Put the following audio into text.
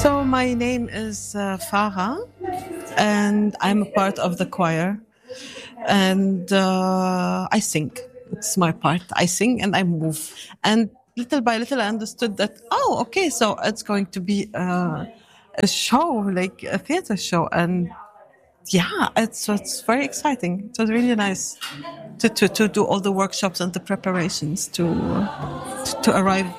So my name is Farah, and I'm a part of the choir. And I sing. It's my part. I sing and I move. And little by little, I understood that. Oh, okay. So it's going to be a show, like a theater show, and yeah, it's very exciting. It was really nice to do all the workshops and the preparations to arrive